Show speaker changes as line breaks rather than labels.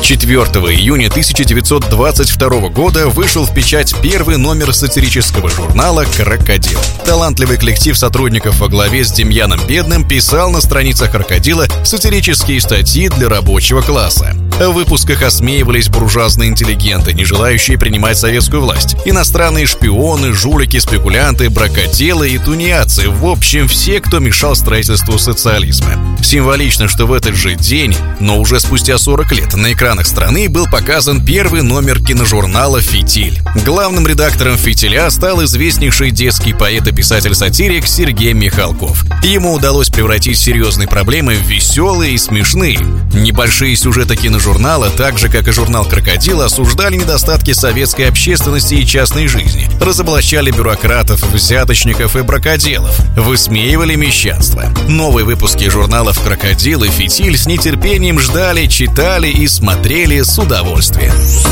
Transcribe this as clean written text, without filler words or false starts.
4 июня 1922 года вышел в печать первый номер сатирического журнала «Крокодил». Талантливый коллектив сотрудников во главе с Демьяном Бедным писал на страницах «Крокодила» сатирические статьи для рабочего класса. В выпусках осмеивались буржуазные интеллигенты, не желающие принимать советскую власть, иностранные шпионы, жулики, спекулянты, бракоделы и тунеядцы, в общем, все, кто мешал строительству социализма. Символично, что в этот же день, но уже спустя 40 лет, на экранах страны был показан первый номер киножурнала «Фитиль». Главным редактором «Фитиля» стал известнейший детский поэт и писатель-сатирик Сергей Михалков. Ему удалось превратить серьезные проблемы в веселые и смешные. Небольшие сюжеты киножурнала, так же как и журнал «Крокодил», осуждали недостатки советской общественности и частной жизни, разоблачали бюрократов, взяточников и бракоделов, высмеивали мещанство. Новые выпуски журналов «Крокодил» и «Фитиль» с нетерпением ждали, читали и смотрели с удовольствием.